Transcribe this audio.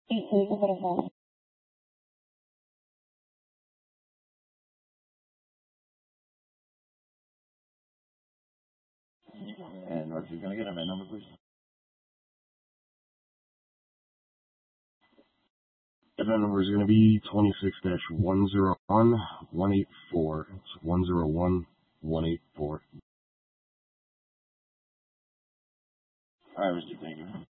And Roger's going to get a VIN number, please. The VIN number is going to be 26-101184. It's 101184. All right, Mr. Thank you.